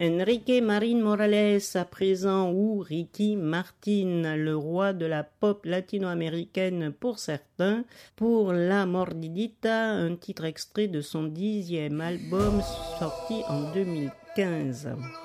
Enrique Marín Morales à présent, ou Ricky Martin, le roi de la pop latino-américaine pour certains, pour La Mordidita, un titre extrait de son 10e album sorti en 2015.